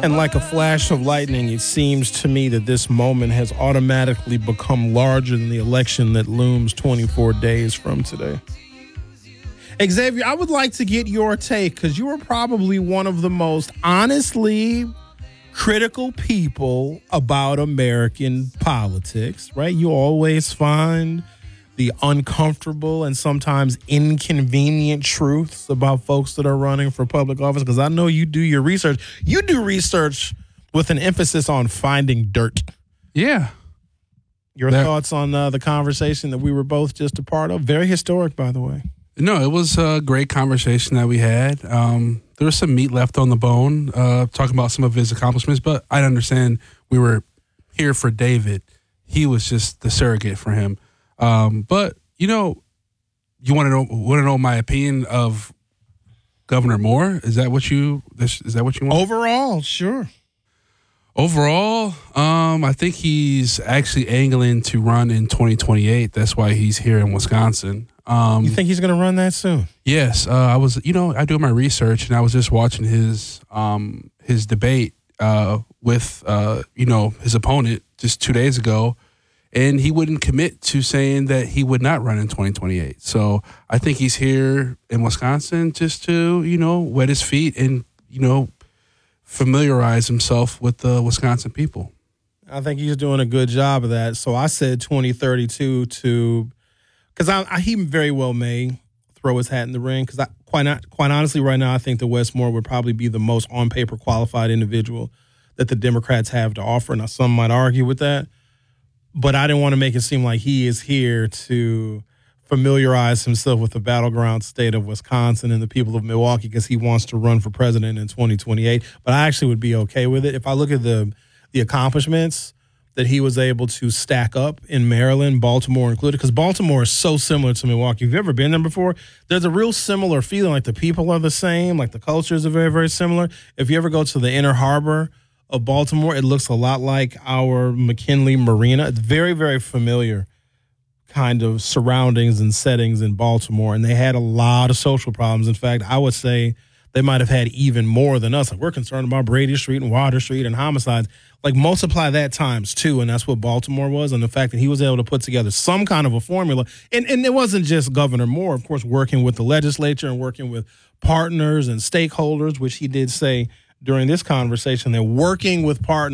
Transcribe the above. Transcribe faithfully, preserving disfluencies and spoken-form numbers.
And like a flash of lightning, it seems to me that this moment has automatically become larger than the election that looms twenty-four days from today. Xavier, I would like to get your take because you are probably one of the most honestly critical people about American politics, right? You always find the uncomfortable and sometimes inconvenient truths about folks that are running for public office, because I know you do your research. You do research with an emphasis on finding dirt. Yeah. Your that, thoughts on uh, the conversation that we were both just a part of? Very historic, by the way. No, it was a great conversation that we had. Um, there was some meat left on the bone, uh, talking about some of his accomplishments, but I understand we were here for David. He was just the surrogate for him. Um, but, you know, you want to know want to know my opinion of Governor Moore? Is that what you is that what you want? Overall, sure. Overall, um, I think he's actually angling to run in twenty twenty-eight. That's why he's here in Wisconsin. Um, you think he's going to run that soon? Yes. Uh, I was, you know, I do my research, and I was just watching his um, his debate uh, with, uh, you know, his opponent just two days ago. And he wouldn't commit to saying that he would not run in twenty twenty-eight. So I think he's here in Wisconsin just to, you know, wet his feet and, you know, familiarize himself with the Wisconsin people. I think he's doing a good job of that. So I said twenty thirty-two to, because I, I, he very well may throw his hat in the ring. Because I quite not, quite honestly, right now, I think that Wes Moore would probably be the most on paper qualified individual that the Democrats have to offer. Now, some might argue with that. But I didn't want to make it seem like he is here to familiarize himself with the battleground state of Wisconsin and the people of Milwaukee because he wants to run for president in twenty twenty-eight. But I actually would be okay with it. If I look at the the accomplishments that he was able to stack up in Maryland, Baltimore included, because Baltimore is so similar to Milwaukee. If you've ever been there before, there's a real similar feeling. Like the people are the same, like the cultures are very, very similar. If you ever go to the Inner Harbor of Baltimore, it looks a lot like our McKinley Marina. It's very, very familiar kind of surroundings and settings in Baltimore, and they had a lot of social problems. In fact, I would say they might have had even more than us. Like, we're concerned about Brady Street and Water Street and homicides. Like, multiply that times two, and that's what Baltimore was, and the fact that he was able to put together some kind of a formula. And, and it wasn't just Governor Moore, of course, working with the legislature and working with partners and stakeholders, which he did say during this conversation, they're working with partners